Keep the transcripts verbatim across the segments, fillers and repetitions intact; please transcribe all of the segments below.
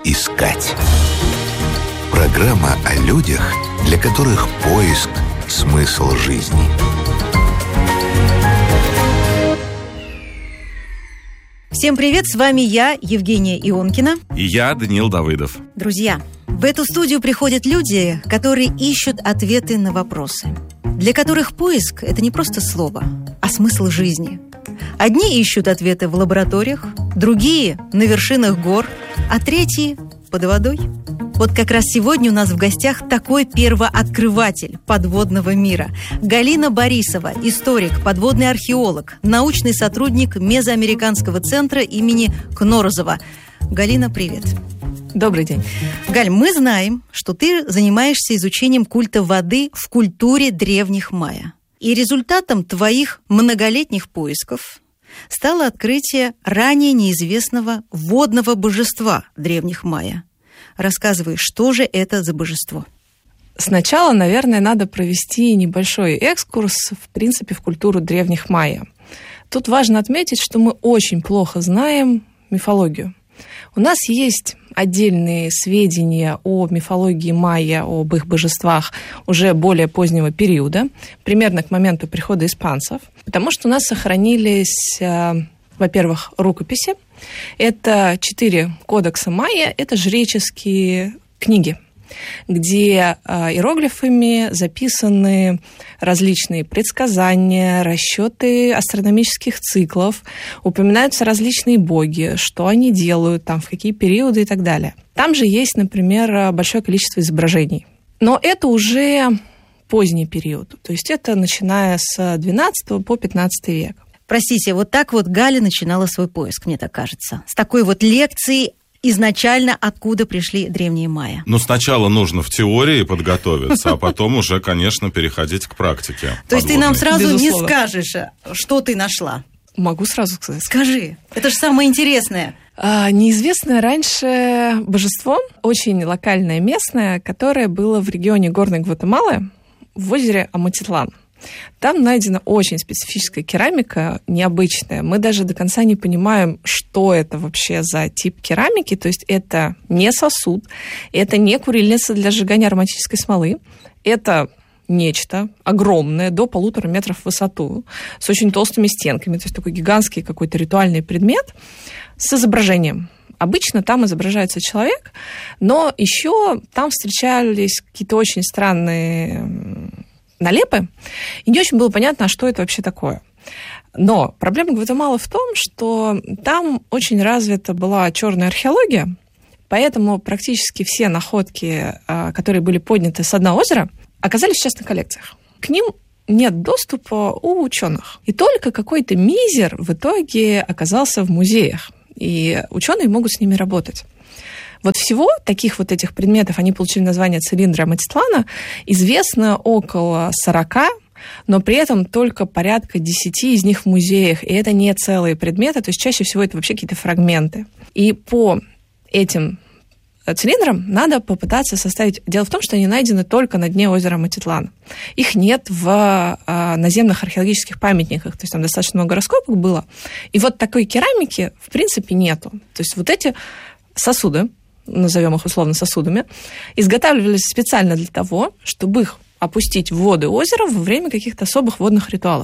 искать. Программа о людях, для которых поиск – смысл жизни. Всем привет, с вами я, Евгения Ионкина. И я, Даниил Давыдов. Друзья, в эту студию приходят люди, которые ищут ответы на вопросы, для которых поиск – это не просто слово, а смысл жизни. Одни ищут ответы в лабораториях, другие – на вершинах гор, а третьи – под водой. Вот как раз сегодня у нас в гостях такой первооткрыватель подводного мира. Галина Борисова, историк, подводный археолог, научный сотрудник Мезоамериканского центра имени Кнорозова. Галина, привет. Добрый день. Галь, мы знаем, что ты занимаешься изучением культа воды в культуре древних майя. И результатом твоих многолетних поисков стало открытие ранее неизвестного водного божества древних майя. Рассказывай, что же это за божество? Сначала, наверное, надо провести небольшой экскурс, в принципе, в культуру древних майя. Тут важно отметить, что мы очень плохо знаем мифологию. У нас есть отдельные сведения о мифологии майя, об их божествах уже более позднего периода, примерно к моменту прихода испанцев, потому что у нас сохранились, во-первых, рукописи. Это четыре кодекса майя, это жреческие книги, где иероглифами записаны различные предсказания, расчеты астрономических циклов, упоминаются различные боги, что они делают, там, в какие периоды и так далее. Там же есть, например, большое количество изображений. Но это уже поздний период, то есть это начиная с двенадцатого по пятнадцатый век. Простите, вот так вот Галя начинала свой поиск, мне так кажется. С такой вот лекцией изначально, откуда пришли древние майя. Ну, сначала нужно в теории подготовиться, а потом уже, конечно, переходить к практике. То есть ты нам сразу Безусловно. не скажешь, что ты нашла? Могу сразу сказать. Скажи, это же самое интересное. А, неизвестное раньше божество, очень локальное, местное, которое было в регионе Горной Гватемалы в озере Аматитлан. Там найдена очень специфическая керамика, необычная. Мы даже до конца не понимаем, что это вообще за тип керамики. То есть это не сосуд, это не курильница для сжигания ароматической смолы. Это нечто огромное, до полутора метров в высоту, с очень толстыми стенками. То есть такой гигантский какой-то ритуальный предмет с изображением. Обычно там изображается человек, но еще там встречались какие-то очень странные налепы, и не очень было понятно, а что это вообще такое. Но проблема Гватемалы в том, что там очень развита была черная археология, поэтому практически все находки, которые были подняты с дна озера, оказались в частных коллекциях. К ним нет доступа у ученых. И только какой-то мизер в итоге оказался в музеях, и ученые могут с ними работать. Вот всего таких вот этих предметов, они получили название цилиндра Аматитлана, известно около сорока, но при этом только порядка десяти из них в музеях. И это не целые предметы, то есть чаще всего это вообще какие-то фрагменты. И по этим цилиндрам надо попытаться составить... Дело в том, что они найдены только на дне озера Аматитлан. Их нет в наземных археологических памятниках, то есть там достаточно много раскопок было. И вот такой керамики в принципе нету. То есть вот эти сосуды, назовем их условно сосудами, изготавливались специально для того, чтобы их опустить в воды озера во время каких-то особых водных ритуалов.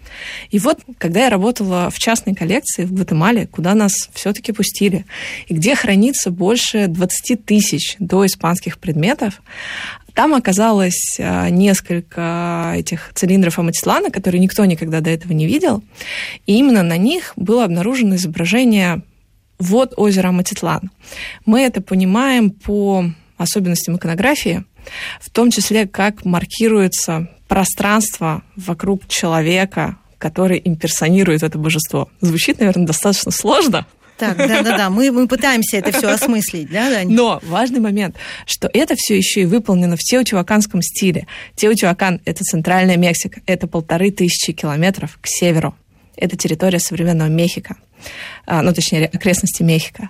И вот, когда я работала в частной коллекции в Гватемале, куда нас все-таки пустили, и где хранится больше двадцать тысяч доиспанских предметов, там оказалось несколько этих цилиндров Аматитлана, которые никто никогда до этого не видел, и именно на них было обнаружено изображение вод озера Аматитлан. Мы это понимаем по особенностям иконографии, в том числе, как маркируется пространство вокруг человека, который имперсонирует это божество. Звучит, наверное, достаточно сложно. Так, да-да-да, мы, мы пытаемся это все осмыслить, да, Дань? Но важный момент, что это все еще и выполнено в теотиуаканском стиле. Теотиуакан – это центральная Мексика, это полторы тысячи километров к северу. Это территория современного Мехико, ну, точнее, окрестности Мехико.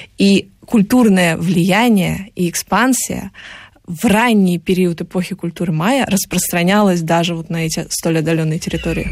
И культурное влияние и экспансия в ранний период эпохи культуры майя распространялось даже вот на эти столь отдаленные территории.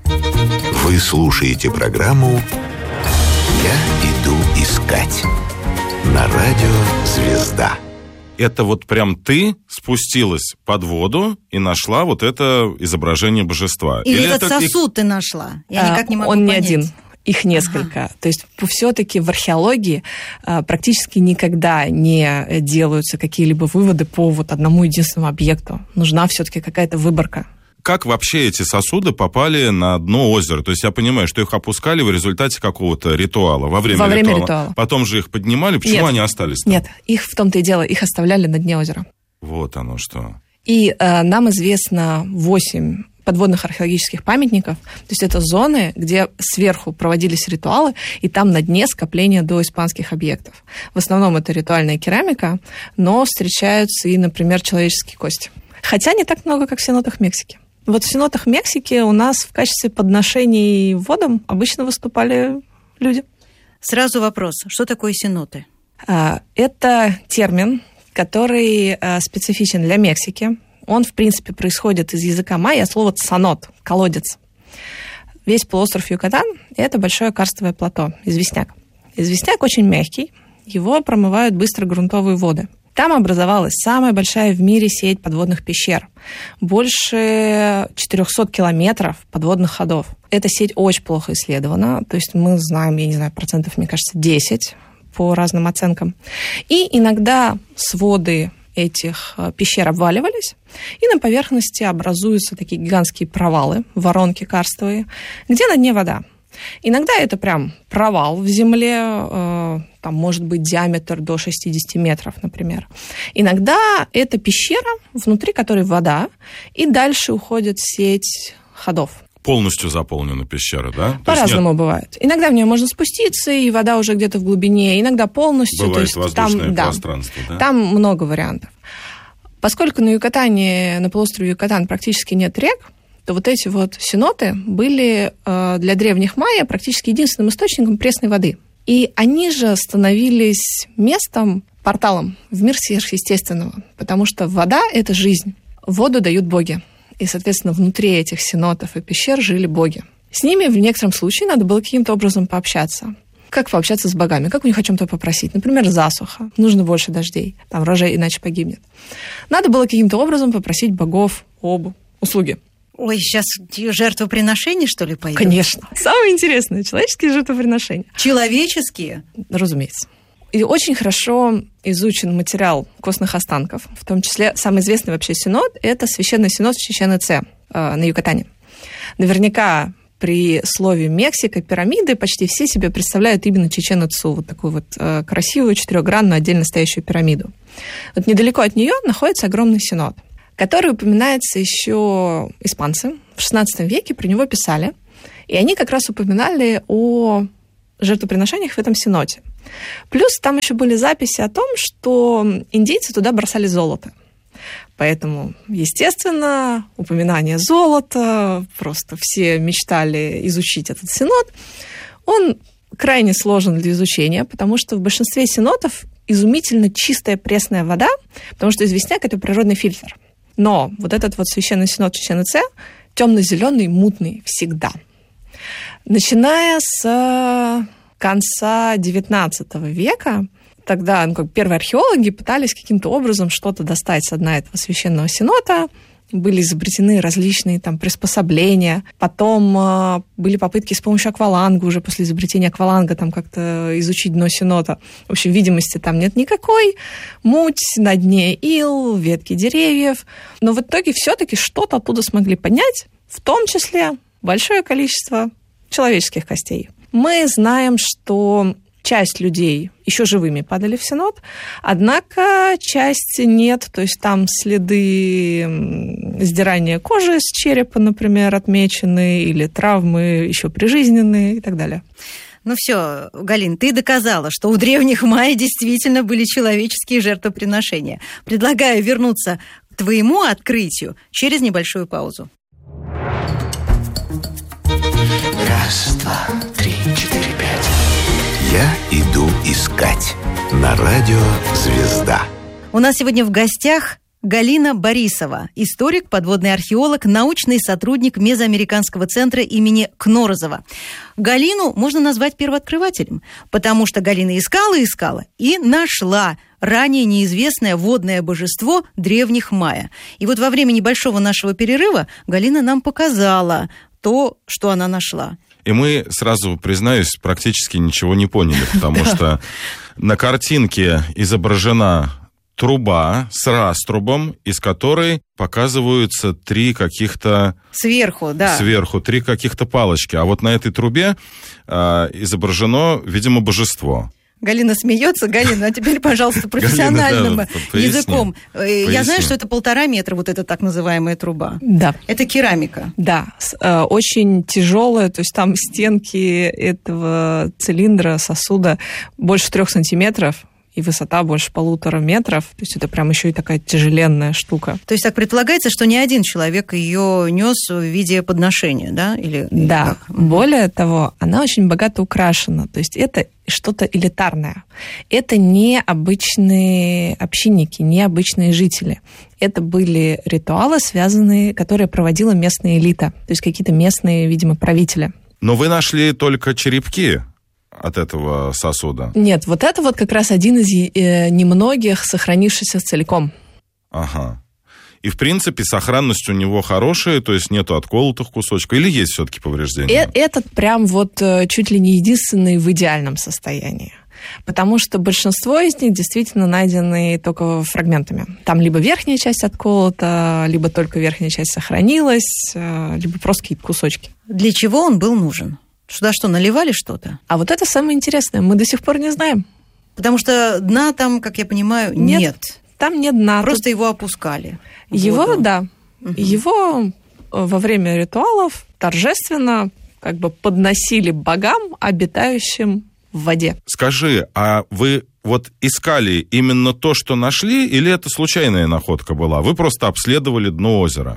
Вы слушаете программу «Я иду искать». на радио «Звезда». Это вот прям ты спустилась под воду и нашла вот это изображение божества? Или, Или этот это сосуд ты нашла? Я а, никак не могу он понять. не один. Их несколько. Ага. То есть все-таки в археологии а, практически никогда не делаются какие-либо выводы по вот одному единственному объекту. Нужна все-таки какая-то выборка. Как вообще эти сосуды попали на дно озера? То есть я понимаю, что их опускали в результате какого-то ритуала, во время, во время ритуала. ритуала. Потом же их поднимали. Почему Нет. они остались там? Нет, их в том-то и дело, их оставляли на дне озера. Вот оно что. И э, нам известно восемь подводных археологических памятников. То есть это зоны, где сверху проводились ритуалы, и там на дне скопление доиспанских объектов. В основном это ритуальная керамика, но встречаются и, например, человеческие кости. Хотя не так много, как в сенотах Мексики. Вот в сенотах Мексики у нас в качестве подношений водам обычно выступали люди. Сразу вопрос. Что такое сеноты? Это термин, который специфичен для Мексики. Он, в принципе, происходит из языка майя, слова «цанот» – колодец. Весь полуостров Юкатан – это большое карстовое плато, известняк. Известняк очень мягкий, его промывают быстро грунтовые воды. Там образовалась самая большая в мире сеть подводных пещер. Больше четырехсот километров подводных ходов. Эта сеть очень плохо исследована. То есть мы знаем, я не знаю, процентов, мне кажется, десять по разным оценкам. И иногда своды этих пещер обваливались, и на поверхности образуются такие гигантские провалы, воронки карстовые, где на дне вода. Иногда это прям провал в земле, э, там может быть диаметр до шестьдесят метров, например. Иногда это пещера, внутри которой вода, и дальше уходит сеть ходов. Полностью заполнена пещера, да? По-разному нет... бывает. Иногда в нее можно спуститься, и вода уже где-то в глубине, иногда полностью. Бывает то есть воздушное там, пространство, да? Там много вариантов. Поскольку на Юкатане, на полуострове Юкатан практически нет рек, то вот эти вот сеноты были э, для древних майя практически единственным источником пресной воды. И они же становились местом, порталом в мир сверхъестественного, потому что вода – это жизнь. Воду дают боги. И, соответственно, внутри этих сенотов и пещер жили боги. С ними в некотором случае надо было каким-то образом пообщаться. Как пообщаться с богами? Как у них о чем-то попросить? Например, засуха. Нужно больше дождей. Там рожай иначе погибнет. Надо было каким-то образом попросить богов об услуге. Ой, сейчас жертвоприношения, что ли, пойдут? Конечно. Самое интересное – человеческие жертвоприношения. Человеческие? Разумеется. И очень хорошо изучен материал костных останков. В том числе самый известный вообще сенот – это священный сенот в Чичен-Ице э, на Юкатане. Наверняка при слове «Мексика», пирамиды почти все себе представляют именно Чичен-Ицу, вот такую вот э, красивую четырехгранную отдельно стоящую пирамиду. Вот недалеко от нее находится огромный сенот, который упоминается еще испанцы. В шестнадцатом веке про него писали, и они как раз упоминали о жертвоприношениях в этом сеноте. Плюс там еще были записи о том, что индейцы туда бросали золото. Поэтому, естественно, упоминание золота, просто все мечтали изучить этот сенот. Он крайне сложен для изучения, потому что в большинстве сенотов изумительно чистая пресная вода, потому что известняк – это природный фильтр. Но вот этот вот священный сенот Чичен-Ице темно-зеленый, мутный всегда. Начиная с конца девятнадцатого века, тогда ну, как первые археологи пытались каким-то образом что-то достать с дна этого священного сенота. Были изобретены различные там приспособления. Потом э, были попытки с помощью акваланга, уже после изобретения акваланга, там как-то изучить дно сенота. В общем, видимости там нет никакой. Муть, на дне ил, ветки деревьев. Но в итоге все-таки что-то оттуда смогли поднять, в том числе большое количество человеческих костей. Мы знаем, что часть людей еще живыми падали в сенот, однако часть нет, то есть там следы сдирания кожи с черепа, например, отмечены, или травмы еще прижизненные и так далее. Ну все, Галин, ты доказала, что у древних майя действительно были человеческие жертвоприношения. Предлагаю вернуться к твоему открытию через небольшую паузу. Раз, два, три, четыре, пять. Я иду искать на радио «Звезда». У нас сегодня в гостях Галина Борисова, историк, подводный археолог, научный сотрудник Мезоамериканского центра имени Кнорозова. Галину можно назвать первооткрывателем, потому что Галина искала-искала и нашла ранее неизвестное водное божество древних майя. И вот во время небольшого нашего перерыва Галина нам показала то, что она нашла. И мы, сразу признаюсь, практически ничего не поняли, потому что на картинке изображена труба с раструбом, из которой показываются три каких-то... Сверху, да. Сверху, три каких-то палочки. А вот на этой трубе э, изображено, видимо, божество. Галина смеется. Галина, а теперь, пожалуйста, профессиональным Галина, да, языком. Поясни. Я знаю, что это полтора метра, вот эта так называемая труба. Да. Это керамика. Да, очень тяжелая, то есть там стенки этого цилиндра, сосуда больше трех сантиметров. И высота больше полутора метров. То есть это прям еще и такая тяжеленная штука. То есть так предполагается, что не один человек ее нес в виде подношения, да? Или, да. Или более того, она очень богато украшена. То есть это что-то элитарное. Это не обычные общинники, не обычные жители. Это были ритуалы, связанные, которые проводила местная элита. То есть какие-то местные, видимо, правители. Но вы нашли только черепки от этого сосуда? Нет, вот это вот как раз один из э, немногих сохранившихся целиком. Ага. И, в принципе, сохранность у него хорошая, то есть нету отколотых кусочков, или есть все-таки повреждения? Э- этот прям вот э, чуть ли не единственный в идеальном состоянии. Потому что большинство из них действительно найдены только фрагментами. Там либо верхняя часть отколота, либо только верхняя часть сохранилась, э, либо просто какие-то кусочки. Для чего он был нужен? Сюда что, наливали что-то? А вот это самое интересное, мы до сих пор не знаем. Потому что дна там, как я понимаю, нет. Нет, там нет дна. Просто Тут... его опускали. Его, да. Угу. Его во время ритуалов торжественно как бы подносили богам, обитающим в воде. Скажи, а вы вот искали именно то, что нашли, или это случайная находка была? Вы просто обследовали дно озера?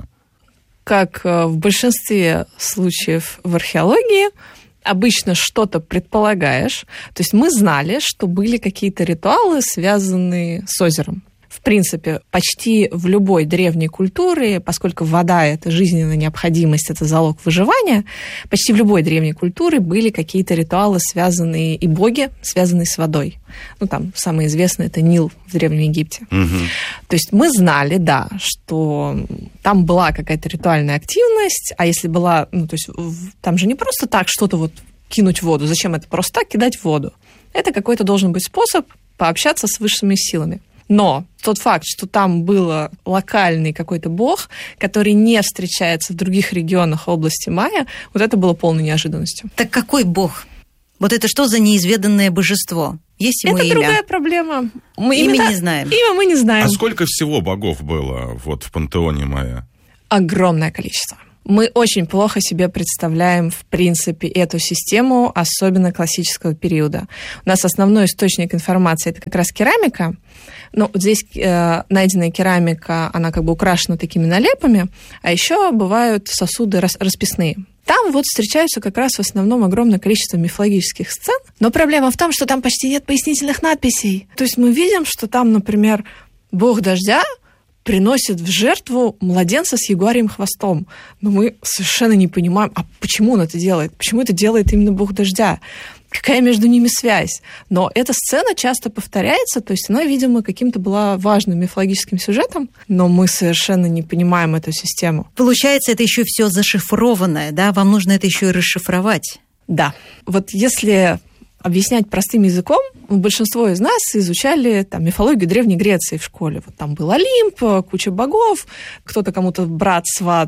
Как в большинстве случаев в археологии, обычно что-то предполагаешь. То есть мы знали, что были какие-то ритуалы, связанные с озером. В принципе, почти в любой древней культуре, поскольку вода – это жизненная необходимость, это залог выживания, почти в любой древней культуре были какие-то ритуалы, связанные, и боги, связанные с водой. Ну, там, самый известный – это Нил в Древнем Египте. Угу. То есть мы знали, да, что там была какая-то ритуальная активность, а если была, ну, то есть там же не просто так что-то вот кинуть в воду. Зачем это просто так кидать в воду? Это какой-то должен быть способ пообщаться с высшими силами. Но тот факт, что там был локальный какой-то бог, который не встречается в других регионах области майя, вот это было полной неожиданностью. Так какой бог? Вот это что за неизведанное божество? Есть ему это имя? другая проблема. Мы имя именно... не знаем. Имя мы не знаем. А сколько всего богов было вот в пантеоне майя? Огромное количество. Мы очень плохо себе представляем, в принципе, эту систему, особенно классического периода. У нас основной источник информации – это как раз керамика. Но вот здесь э, найденная керамика, она как бы украшена такими налепами, а еще бывают сосуды рас- расписные. Там вот встречаются как раз в основном огромное количество мифологических сцен, но проблема в том, что там почти нет пояснительных надписей. То есть мы видим, что там, например, бог дождя приносит в жертву младенца с ягуарьим хвостом. Но мы совершенно не понимаем, а почему он это делает? Почему это делает именно бог дождя? Какая между ними связь? Но эта сцена часто повторяется, то есть она, видимо, каким-то была важным мифологическим сюжетом, но мы совершенно не понимаем эту систему. Получается, это еще все зашифрованное, да? Вам нужно это еще и расшифровать. Да. Вот если объяснять простым языком, большинство из нас изучали там, мифологию Древней Греции в школе. Вот там был Олимп, куча богов, кто-то кому-то брат, сват,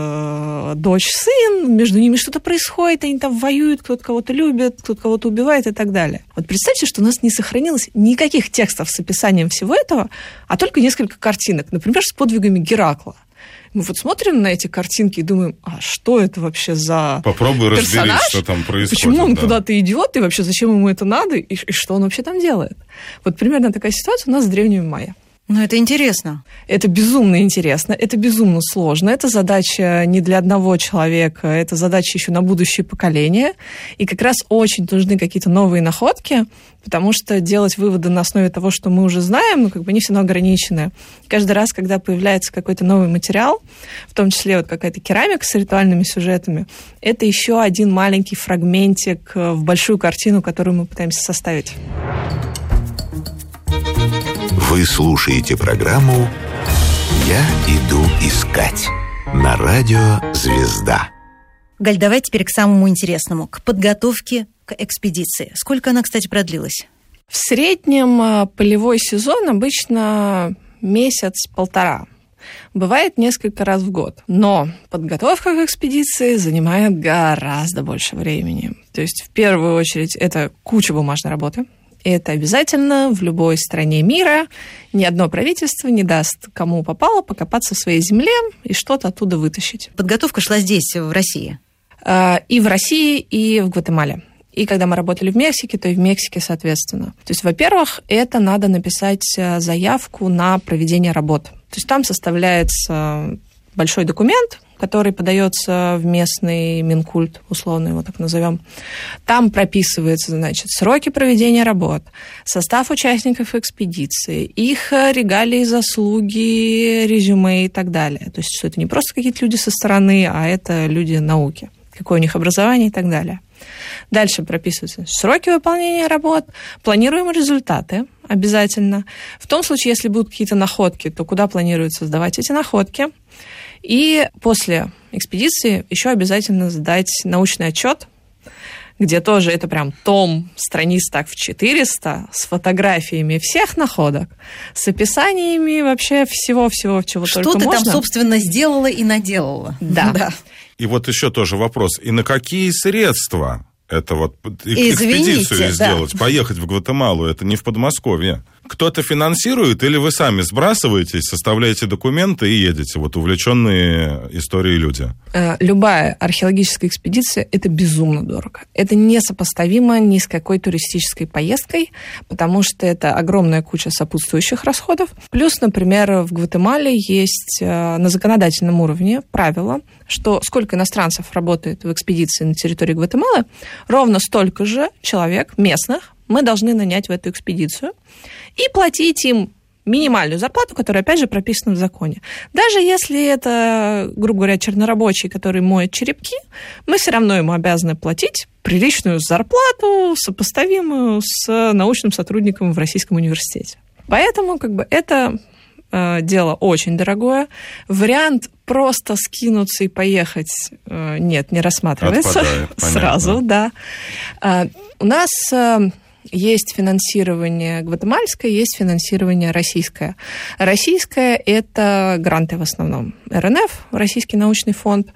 э, дочь, сын, между ними что-то происходит, они там воюют, кто-то кого-то любит, кто-то кого-то убивает и так далее. Вот представьте, что у нас не сохранилось никаких текстов с описанием всего этого, а только несколько картинок, например, с подвигами Геракла. Мы вот смотрим на эти картинки и думаем, а что это вообще за Попробуй персонаж? разберись, что там происходит. Почему он да. куда-то идет, и вообще зачем ему это надо, и, и что он вообще там делает? Вот примерно такая ситуация у нас с древними майя. Ну, это интересно. Это безумно интересно, это безумно сложно. Это задача не для одного человека, это задача еще на будущее поколение. И как раз очень нужны какие-то новые находки, потому что делать выводы на основе того, что мы уже знаем, ну, как бы они все равно ограничены. Каждый раз, когда появляется какой-то новый материал, в том числе вот какая-то керамика с ритуальными сюжетами, это еще один маленький фрагментик в большую картину, которую мы пытаемся составить. Вы слушаете программу «Я иду искать» на радио «Звезда». Галь, давай теперь к самому интересному, к подготовке к экспедиции. Сколько она, кстати, продлилась? В среднем полевой сезон обычно месяц-полтора. Бывает несколько раз в год. Но подготовка к экспедиции занимает гораздо больше времени. То есть, в первую очередь, это куча бумажной работы. И это обязательно в любой стране мира. Ни одно правительство не даст кому попало покопаться в своей земле и что-то оттуда вытащить. Подготовка шла здесь, в России? И в России, и в Гватемале. И когда мы работали в Мексике, то и в Мексике, соответственно. То есть, во-первых, это надо написать заявку на проведение работ. То есть там составляется большой документ, который подается в местный Минкульт, условно его так назовем. Там прописываются, значит, сроки проведения работ, состав участников экспедиции, их регалии, заслуги, резюме и так далее. То есть, что это не просто какие-то люди со стороны, а это люди науки, какое у них образование и так далее. Дальше прописываются сроки выполнения работ, планируемые результаты обязательно. В том случае, если будут какие-то находки, то куда планируется сдавать эти находки. И после экспедиции еще обязательно сдать научный отчет, где тоже это прям том, страниц так в четыреста, с фотографиями всех находок, с описаниями вообще всего-всего, чего Что только можно. можно. Что ты там, собственно, сделала и наделала. Да. да. И вот еще тоже вопрос. И на какие средства это вот Извините, экспедицию да. сделать, поехать в Гватемалу, это не в Подмосковье? Кто-то финансирует или вы сами сбрасываетесь, составляете документы и едете, вот увлеченные историей люди? Любая археологическая экспедиция – это безумно дорого. Это несопоставимо ни с какой туристической поездкой, потому что это огромная куча сопутствующих расходов. Плюс, например, в Гватемале есть на законодательном уровне правило, что сколько иностранцев работает в экспедиции на территории Гватемалы, ровно столько же человек местных мы должны нанять в эту экспедицию и платить им минимальную зарплату, которая, опять же, прописана в законе. Даже если это, грубо говоря, чернорабочий, который моет черепки, мы все равно ему обязаны платить приличную зарплату, сопоставимую с научным сотрудником в Российском университете. Поэтому как бы это э, дело очень дорогое. Вариант просто скинуться и поехать э, нет, не рассматривается. Отпадает, сразу, да. Э, у нас... Э, Есть финансирование гватемальское, есть финансирование российское. Российское – это гранты в основном. эр эн эф, Российский научный фонд.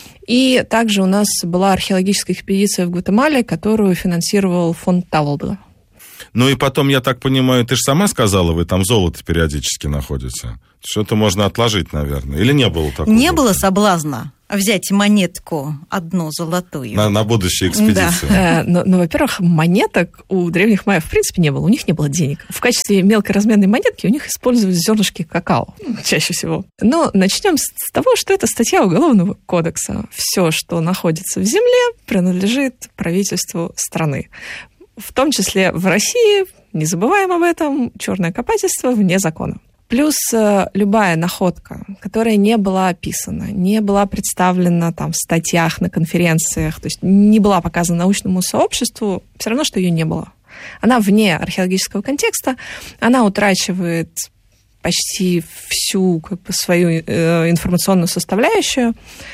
И также у нас была археологическая экспедиция в Гватемале, которую финансировал фонд Таллоба. Ну и потом, я так понимаю, ты же сама сказала, вы там золото периодически находите. Что-то можно отложить, наверное. Или не было такого? Не было соблазна взять монетку одну золотую? На, на будущую экспедицию. Да. Но, но, во-первых, монеток у древних майев в принципе не было. У них не было денег. В качестве мелкоразменной монетки у них использовались зернышки какао чаще всего. Но начнем с того, что это статья Уголовного кодекса. Все, что находится в земле, принадлежит правительству страны. В том числе в России, не забываем об этом, черное копательство вне закона. Плюс любая находка, которая не была описана, не была представлена там, в статьях, на конференциях, то есть не была показана научному сообществу, все равно, что ее не было. Она вне археологического контекста, она утрачивает почти всю как бы, свою э, информационную составляющую.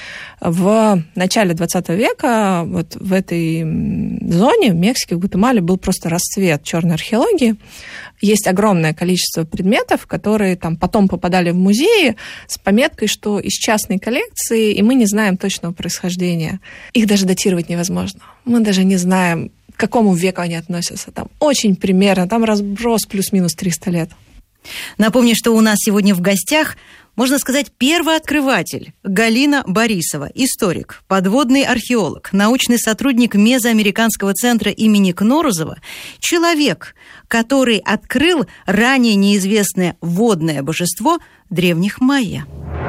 В начале двадцатого века вот в этой зоне, в Мексике, в Гватемале, был просто расцвет черной археологии. Есть огромное количество предметов, которые там потом попадали в музеи с пометкой, что из частной коллекции, и мы не знаем точного происхождения. Их даже датировать невозможно. Мы даже не знаем, к какому веку они относятся. Там очень примерно, там разброс плюс-минус триста лет. Напомню, что у нас сегодня в гостях Можно сказать, первооткрыватель Галина Борисова, историк, подводный археолог, научный сотрудник Мезоамериканского центра имени Кнорозова, человек, который открыл ранее неизвестное водное божество древних майя.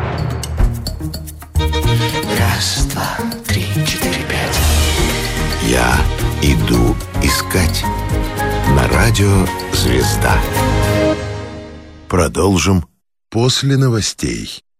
Раз, два, три, четыре, пять. Я иду искать. На радио «Звезда». Продолжим после новостей.